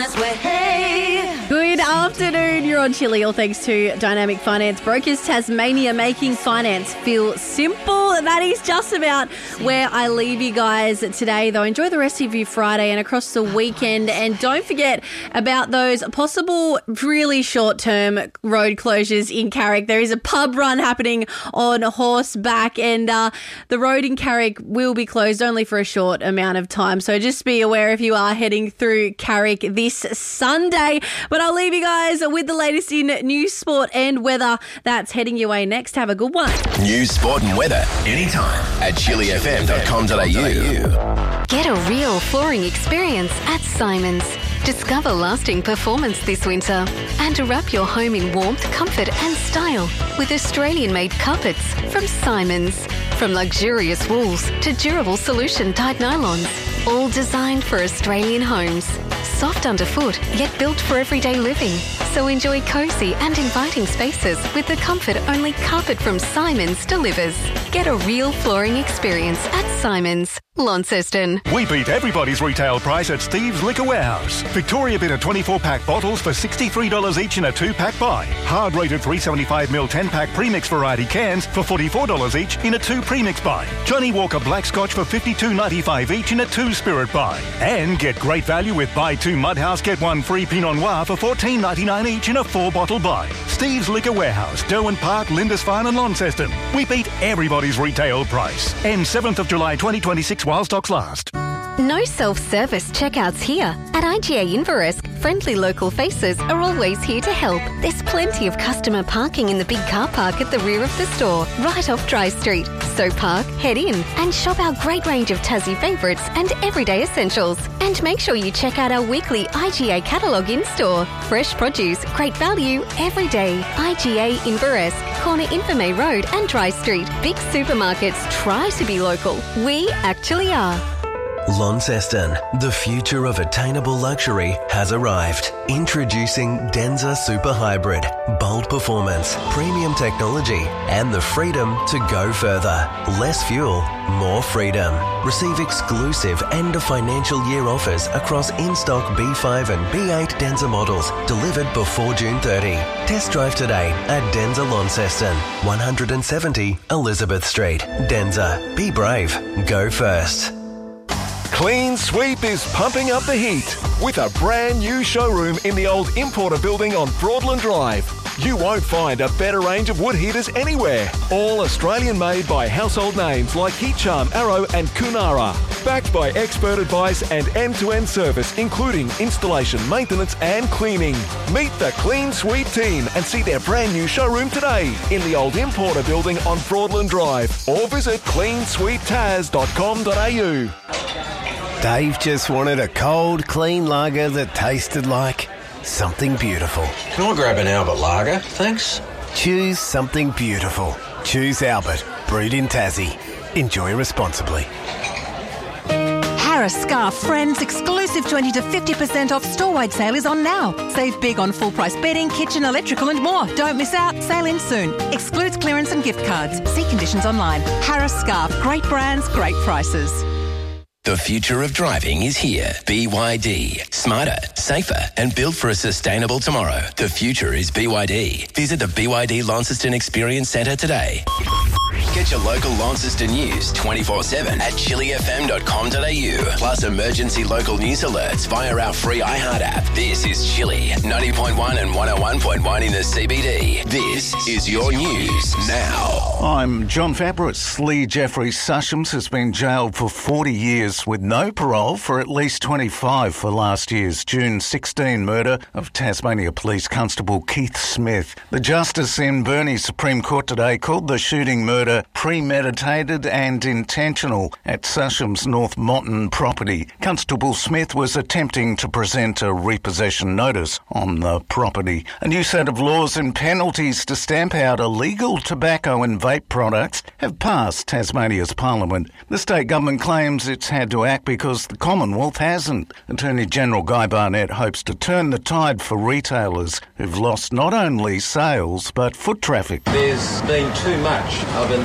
Good afternoon. You're on Chilli, all thanks to Dynamic Finance Brokers Tasmania, making finance feel simple. That is just about where I leave you guys today, though. Enjoy the rest of your Friday and across the weekend. And don't forget about those possible really short-term road closures in Carrick. There is a pub run happening on horseback, and the road in Carrick will be closed only for a short amount of time. So just be aware if you are heading through Carrick this Sunday. But I'll leave you guys with the latest in news, sport and weather. That's heading your way next. Have a good one. News, sport and weather anytime at chillifm.com.au. Get a real flooring experience at Simons. Discover lasting performance this winter and wrap your home in warmth, comfort and style with Australian-made carpets from Simons. From luxurious wools to durable solution-dyed nylons, all designed for Australian homes. Soft underfoot, yet built for everyday living. So enjoy cosy and inviting spaces with the comfort only carpet from Simons delivers. Get a real flooring experience at Simons, Launceston. We beat everybody's retail price at Steve's Liquor Warehouse. Victoria Bitter 24-pack bottles for $63 each in a 2-pack buy. Hard-rated 375ml 10-pack premix variety cans for $44 each in a 2 premix buy. Johnny Walker Black Scotch for $52.95 each in a 2 spirit buy. And get great value with buy 2 Mudhouse, get 1 free Pinot Noir for $14.99 each in a 4-bottle buy. Steve's Liquor Warehouse, Derwent Park, Lindisfarne and Launceston. We beat everybody's retail price. End 7th of July 2026 while stocks last. No self-service checkouts here. At IGA Inveresk, friendly local faces are always here to help. There's plenty of customer parking in the big car park at the rear of the store, right off Dry Street. So park, head in and shop our great range of Tassie favourites and everyday essentials. And make sure you check out our weekly IGA catalogue in-store. Fresh produce, great value, every day. IGA Inveresk, corner Infirmay Road and Dry Street. Big supermarkets try to be local. We actually are. Launceston, the future of attainable luxury has arrived. Introducing Denza Super Hybrid. Bold performance, premium technology, and the freedom to go further. Less fuel, more freedom. Receive exclusive end of financial year offers across in-stock B5 and B8 Denza models delivered before June 30. Test drive today at Denza Launceston, 170 Elizabeth Street. Denza, be brave, go first. Clean Sweep is pumping up the heat with a brand new showroom in the old Importer building on Broadland Drive. You won't find a better range of wood heaters anywhere. All Australian made by household names like Heat Charm, Arrow and Kunara. Backed by expert advice and end-to-end service including installation, maintenance and cleaning. Meet the Clean Sweep team and see their brand new showroom today in the old Importer building on Broadland Drive or visit cleansweeptaz.com.au. Dave just wanted a cold, clean lager that tasted like something beautiful. Can I grab an Albert lager, thanks? Choose something beautiful. Choose Albert, brewed in Tassie. Enjoy responsibly. Harris Scarf Friends exclusive 20 to 50% off store-wide sale is on now. Save big on full-price bedding, kitchen, electrical and more. Don't miss out. Sale ends soon. Excludes clearance and gift cards. See conditions online. Harris Scarf. Great brands, great prices. The future of driving is here. BYD. Smarter, safer and built for a sustainable tomorrow. The future is BYD. Visit the BYD Launceston Experience Centre today. Get your local Launceston news 24/7 at chillifm.com.au. Plus emergency local news alerts via our free iHeart app. This is Chilli, 90.1 and 101.1 in the CBD. This is your news now. I'm John Fabris. Lee Jeffrey Sushams has been jailed for 40 years with no parole for at least 25 for last year's June 16 murder of Tasmania Police Constable Keith Smith. The Justice in Burnie Supreme Court today called the shooting murder premeditated and intentional at Susham's North Motton property. Constable Smith was attempting to present a repossession notice on the property. A new set of laws and penalties to stamp out illegal tobacco and vape products have passed Tasmania's Parliament. The state government claims it's had to act because the Commonwealth hasn't. Attorney General Guy Barnett hopes to turn the tide for retailers who've lost not only sales but foot traffic. There's been too much of an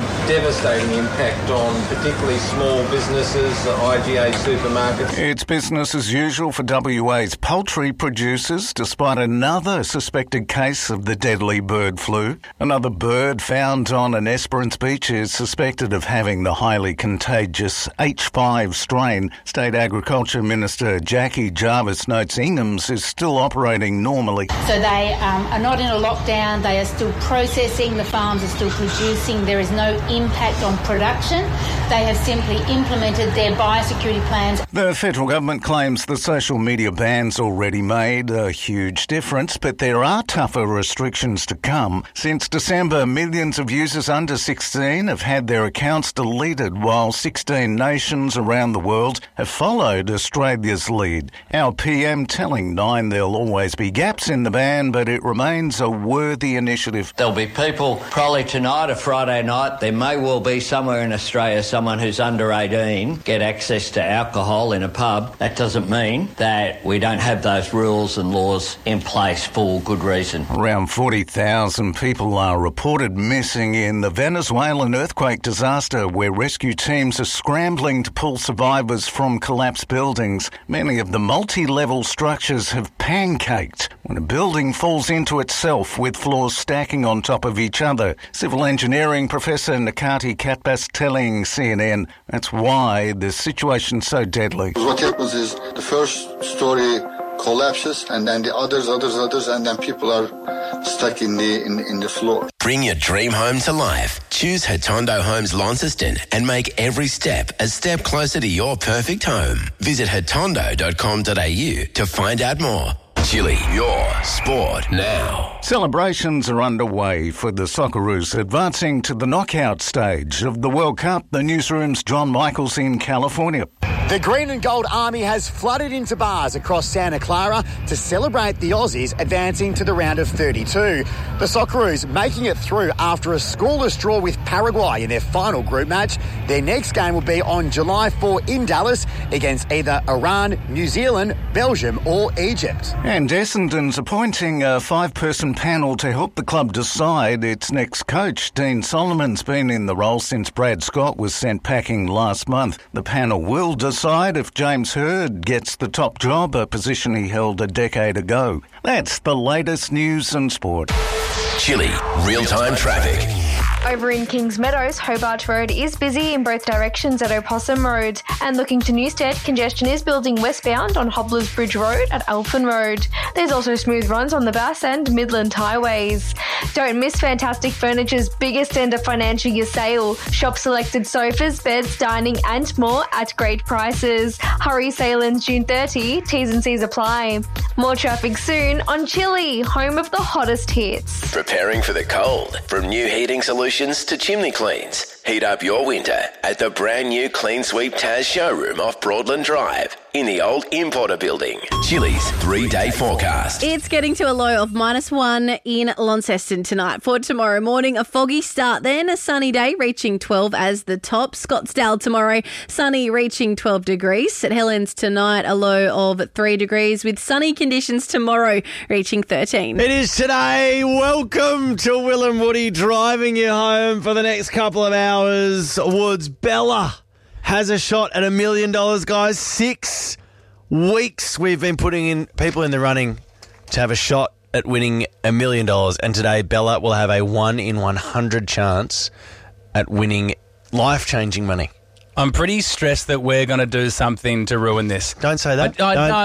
devastating impact on particularly small businesses, IGA supermarkets. It's business as usual for WA's poultry producers, despite another suspected case of the deadly bird flu. Another bird found on an Esperance beach is suspected of having the highly contagious H5 strain. State Agriculture Minister Jackie Jarvis notes Inghams is still operating normally. So they are not in a lockdown, they are still processing, the farms are still producing, there is no impact on production. They have simply implemented their biosecurity plans. The federal government claims the social media ban's already made a huge difference, but there are tougher restrictions to come. Since December, millions of users under 16 have had their accounts deleted, while 16 nations around the world have followed Australia's lead. Our PM telling Nine there'll always be gaps in the ban, but it remains a worthy initiative. There'll be people probably tonight or Friday night. There may well be somewhere in Australia someone who's under 18 get access to alcohol in a pub. That doesn't mean that we don't have those rules and laws in place for good reason. Around 40,000 people are reported missing in the Venezuelan earthquake disaster, where rescue teams are scrambling to pull survivors from collapsed buildings. Many of the multi-level structures have pancaked when a building falls into itself with floors stacking on top of each other. Civil engineering Professor Nakati Katbas telling CNN that's why the situation's so deadly. What happens is the first story collapses and then the others, and then people are stuck in the floor. Bring your dream home to life. Choose Hatondo Homes Launceston and make every step a step closer to your perfect home. Visit hatondo.com.au to find out more. Chili, your sport now. Celebrations are underway for the Socceroos advancing to the knockout stage of the World Cup. The newsroom's John Michaels in California. The Green and Gold Army has flooded into bars across Santa Clara to celebrate the Aussies advancing to the round of 32. The Socceroos making it through after a scoreless draw with Paraguay in their final group match. Their next game will be on July 4 in Dallas against either Iran, New Zealand, Belgium or Egypt. And Essendon's appointing a 5-person panel to help the club decide its next coach. Dean Solomon's been in the role since Brad Scott was sent packing last month. The panel will decide if James Hird gets the top job, a position he held a decade ago. That's the latest news and sport. Chili, real-time traffic. Over in Kings Meadows, Hobart Road is busy in both directions at Opossum Road. And looking to Newstead, congestion is building westbound on Hobblers Bridge Road at Alphen Road. There's also smooth runs on the Bass and Midland highways. Don't miss Fantastic Furniture's biggest end of financial year sale. Shop selected sofas, beds, dining and more at great prices. Hurry, sale ends June 30. T's and C's apply. More traffic soon on Chili, home of the hottest hits. Preparing for the cold. From new heating solutions to chimney cleans. Heat up your winter at the brand new Clean Sweep Taz showroom off Broadland Drive in the old Importer building. Chili's 3-day forecast. It's getting to a low of -1 in Launceston tonight. For tomorrow morning, a foggy start, then a sunny day reaching 12 as the top. Scottsdale tomorrow, sunny reaching 12 degrees. St Helens tonight, a low of 3 degrees with sunny conditions tomorrow reaching 13. It is today. Welcome to Will and Woody driving you home for the next couple of hours. Woods, Bella has a shot at $1 million, guys. 6 weeks we've been putting in people in the running to have a shot at winning $1 million. And today, Bella will have a 1 in 100 chance at winning life-changing money. I'm pretty stressed that we're going to do something to ruin this. Don't say that.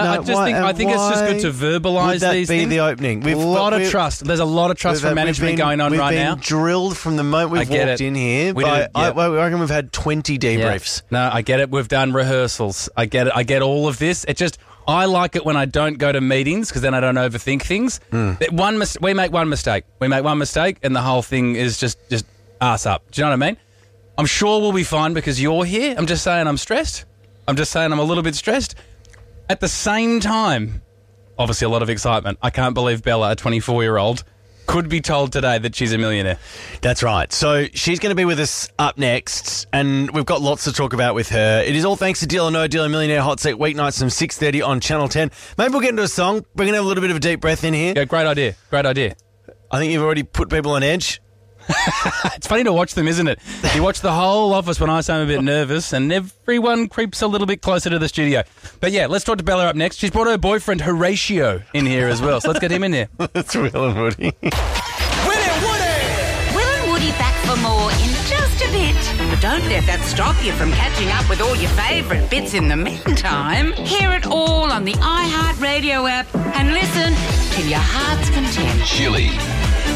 I think it's just good to verbalise these things. Would that be the opening? There's a lot of trust from management going on right now. We've been drilled from the moment we've walked in here. I reckon we've had 20 debriefs. Yeah. No, I get it. We've done rehearsals. I get it. I get all of this. It just... I like it when I don't go to meetings because then I don't overthink things. We make one mistake. And the whole thing is just arse up. Do you know what I mean? I'm sure we'll be fine because you're here. I'm just saying I'm stressed. I'm just saying I'm a little bit stressed. At the same time, obviously a lot of excitement. I can't believe Bella, a 24-year-old, could be told today that she's a millionaire. That's right. So she's going to be with us up next, and we've got lots to talk about with her. It is all thanks to Deal or No Deal, Millionaire Hot Seat weeknights from 6:30 on Channel 10. Maybe we'll get into a song. We're going to have a little bit of a deep breath in here. Yeah, great idea. I think you've already put people on edge. It's funny to watch them, isn't it? You watch the whole office when I say I'm a bit nervous, and everyone creeps a little bit closer to the studio. But yeah, let's talk to Bella up next. She's brought her boyfriend Horatio in here as well, so let's get him in here. That's Will and Woody. Will and Woody back for more in just a bit. But don't let that stop you from catching up with all your favourite bits in the meantime. Hear it all on the iHeartRadio app and listen to your heart's content. Chili.